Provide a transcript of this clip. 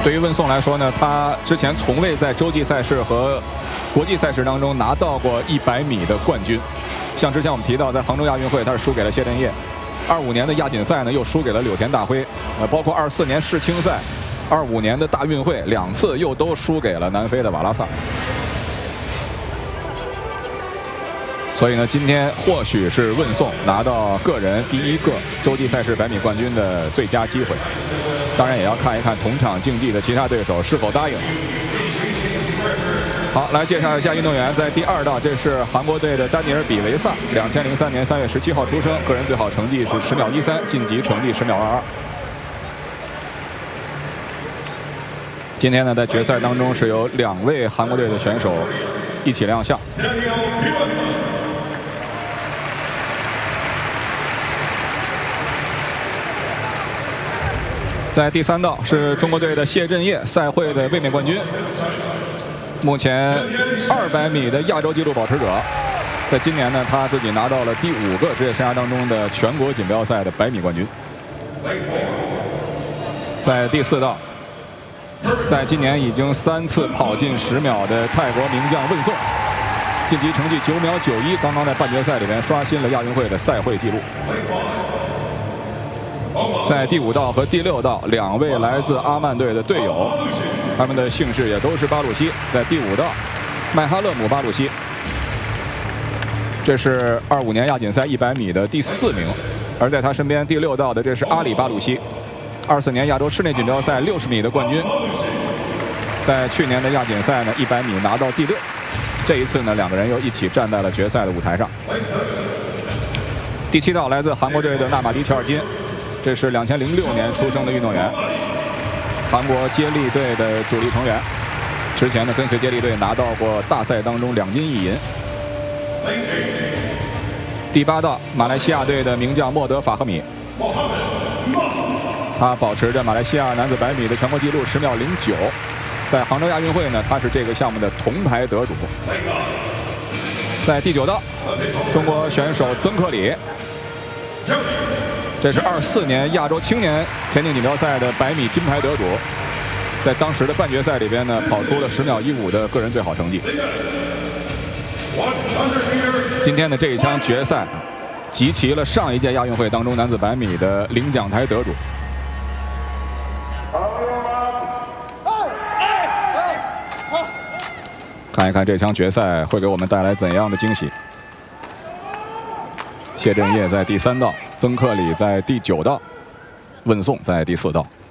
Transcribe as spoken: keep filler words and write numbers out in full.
对于温颂来说呢，他之前从未在洲际赛事和国际赛事当中拿到过一百米的冠军。像之前我们提到，在杭州亚运会他是输给了谢震业，二五年的亚锦赛呢又输给了柳田大辉，呃，包括二四年世青赛，二五年的大运会两次又都输给了南非的瓦拉萨。所以呢，今天或许是温颂拿到个人第一个洲际赛事百米冠军的最佳机会。当然，也要看一看同场竞技的其他对手是否答应。好，来介绍一下运动员。在第二道，这是韩国队的丹尼尔·比维萨，两千零三年三月十七号出生，个人最好成绩是十秒一三，晋级成绩十秒二二。今天呢，在决赛当中是有两位韩国队的选手一起亮相。在第三道是中国队的谢震业，赛会的卫冕冠军，目前二百米的亚洲纪录保持者。在今年呢，他自己拿到了第五个职业生涯当中的全国锦标赛的百米冠军。在第四道，在今年已经三次跑进十秒的泰国名将温颂，晋级成绩九秒九一，刚刚在半决赛里面刷新了亚运会的赛会纪录。在第五道和第六道，两位来自阿曼队的队友，他们的姓氏也都是巴鲁西。在第五道，麦哈勒姆巴鲁西，这是二五年亚锦赛一百米的第四名，而在他身边第六道的这是阿里巴鲁西，二四年亚洲室内锦标赛六十米的冠军，在去年的亚锦赛呢一百米拿到第六，这一次呢两个人又一起站在了决赛的舞台上。第七道来自韩国队的纳马迪乔尔金。这是两千零六年出生的运动员，韩国接力队的主力成员。之前呢，跟随接力队拿到过大赛当中两金一银。第八道，马来西亚队的名将莫德法赫米，他保持着马来西亚男子百米的全国纪录十秒零九。在杭州亚运会呢，他是这个项目的铜牌得主。在第九道，中国选手曾克里。这是二四年亚洲青年田径锦标赛的百米金牌得主，在当时的半决赛里边呢，跑出了十秒一五的个人最好成绩。今天的这一枪决赛，集齐了上一届亚运会当中男子百米的领奖台得主。看一看这场决赛会给我们带来怎样的惊喜。谢震业在第三道，曾克里在第九道，温颂在第四道。